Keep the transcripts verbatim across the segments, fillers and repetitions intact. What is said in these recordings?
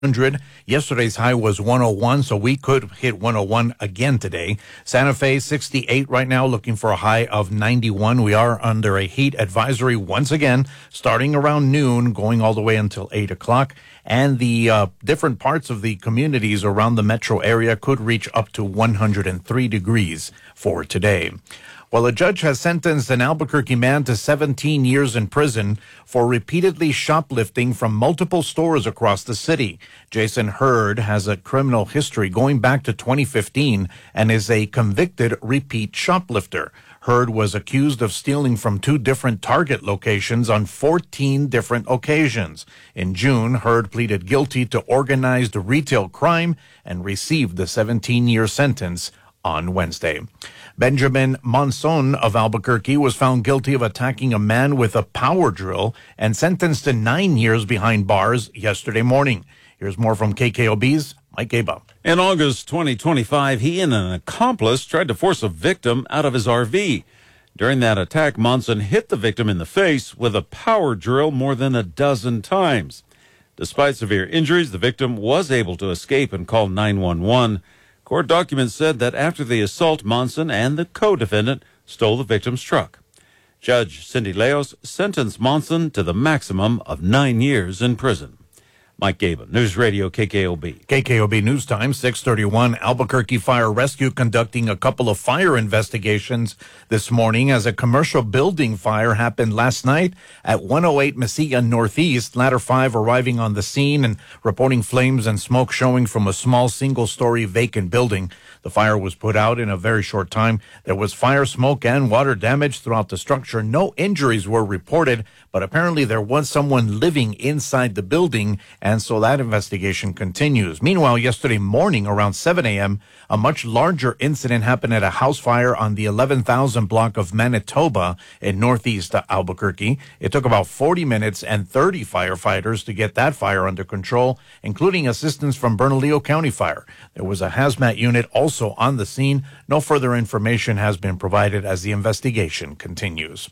Yesterday's high was one oh one, so we could hit one oh one again today. Santa Fe, sixty-eight right now, looking for a high of ninety-one. We are under a heat advisory once again, starting around noon, going all the way until eight o'clock. And the uh, different parts of the communities around the metro area could reach up to one hundred three degrees for today. Well, a judge has sentenced an Albuquerque man to seventeen years in prison for repeatedly shoplifting from multiple stores across the city. Jason Hurd has a criminal history going back to twenty fifteen and is a convicted repeat shoplifter. Hurd was accused of stealing from two different Target locations on fourteen different occasions. In June, Hurd pleaded guilty to organized retail crime and received the seventeen-year sentence on Wednesday. Benjamin Monson of Albuquerque was found guilty of attacking a man with a power drill and sentenced to nine years behind bars yesterday morning. Here's more from K K O B's Mike Gaba. In August twenty twenty-five, he and an accomplice tried to force a victim out of his R V. During that attack, Monson hit the victim in the face with a power drill more than a dozen times. Despite severe injuries, the victim was able to escape and call nine one one. Court documents said that after the assault, Monson and the co-defendant stole the victim's truck. Judge Cindy Leos sentenced Monson to the maximum of nine years in prison. Mike Gaba, News Radio K K O B. K K O B News Time, six thirty-one. Albuquerque Fire Rescue conducting a couple of fire investigations this morning as a commercial building fire happened last night at one oh eight Mesilla Northeast. Ladder five arriving on the scene and reporting flames and smoke showing from a small single-story vacant building. The fire was put out in a very short time. There was fire, smoke, and water damage throughout the structure. No injuries were reported, but apparently there was someone living inside the building, and so that investigation continues. Meanwhile, yesterday morning around seven a.m., a much larger incident happened at a house fire on the eleven thousand block of Manitoba in northeast Albuquerque. It took about forty minutes and thirty firefighters to get that fire under control, including assistance from Bernalillo County Fire. There was a hazmat unit also on the scene. No further information has been provided as the investigation continues.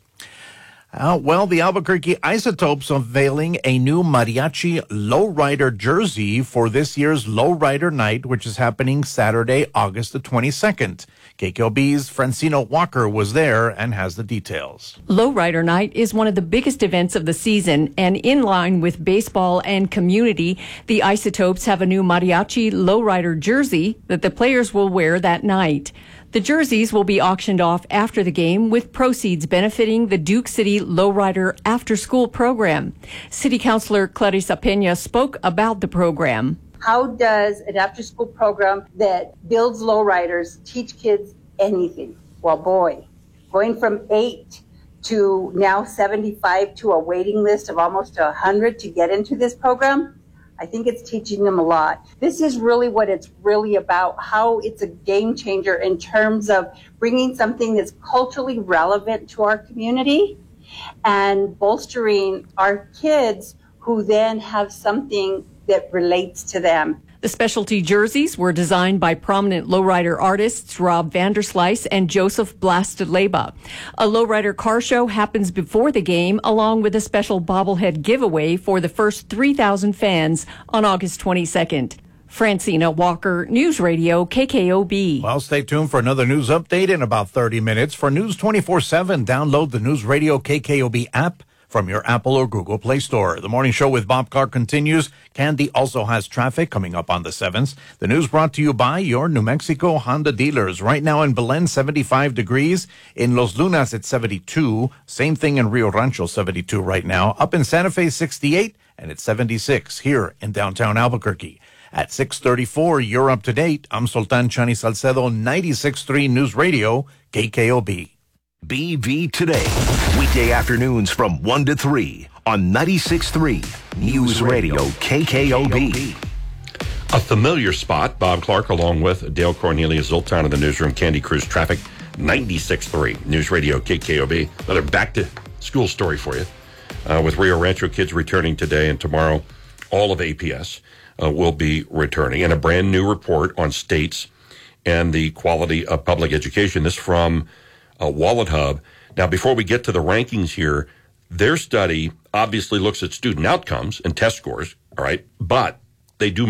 Uh, well, the Albuquerque Isotopes unveiling a new mariachi lowrider jersey for this year's Lowrider Night, which is happening Saturday, August the twenty-second. K K O B's Francino Walker was there and has the details. Lowrider Night is one of the biggest events of the season, and in line with baseball and community, the Isotopes have a new mariachi lowrider jersey that the players will wear that night. The jerseys will be auctioned off after the game, with proceeds benefiting the Duke City Lowrider After School program. City Councilor Clarissa Peña spoke about the program. How does an after-school program that builds lowriders teach kids anything? Well, boy, going from eight to now seventy-five to a waiting list of almost one hundred to get into this program, I think it's teaching them a lot. This is really what it's really about, how it's a game changer in terms of bringing something that's culturally relevant to our community and bolstering our kids who then have something that relates to them. The specialty jerseys were designed by prominent lowrider artists Rob Vanderslice and Joseph Blasteleba. A lowrider car show happens before the game, along with a special bobblehead giveaway for the first three thousand fans on August twenty-second. Francina Walker, News Radio K K O B. Well, stay tuned for another news update in about thirty minutes. For News twenty-four seven, download the News Radio K K O B app from your Apple or Google Play Store. The morning show with Bob Clark continues. Candy also has traffic coming up on the seventh. The news brought to you by your New Mexico Honda dealers. Right now in Belen, seventy-five degrees. In Los Lunas, it's seventy-two. Same thing in Rio Rancho, seventy-two right now. Up in Santa Fe, sixty-eight. And it's seventy-six here in downtown Albuquerque. At six thirty-four, you're up to date. I'm Sultan Chani Salcedo, ninety-six point three News Radio, K K O B. B V Today, weekday afternoons from one to three on ninety-six point three News Radio K K O B. A familiar spot. Bob Clark along with Dale Cornelius Zoltan in the newsroom. Candy Cruise Traffic, ninety-six point three News Radio K K O B. Another back to school story for you. Uh, with Rio Rancho kids returning today and tomorrow, all of A P S uh, will be returning. And a brand new report on states and the quality of public education. This from Uh, Wallet Hub. Now, before we get to the rankings here, their study obviously looks at student outcomes and test scores, all right? But they do